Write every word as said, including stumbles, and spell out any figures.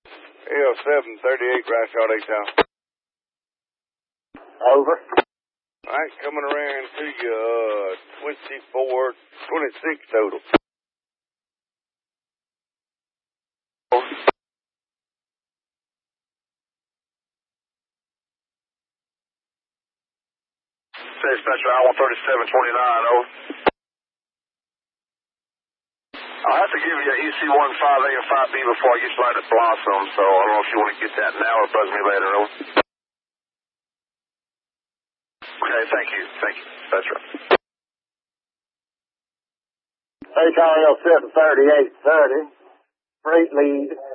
L seven thirty-eight, Rashard H-Town. Over. All right, coming around to you, uh, twenty-four, twenty-six total. Say Spencer, I one thirty-seven twenty-nine, over. I'll have to give you an E C one five A and five B before I get you right at Blossom, so I don't know if you want to get that now or buzz me later, over. Okay, thank you, thank you, Spencer. H R L seven thirty-eight thirty, freight lead.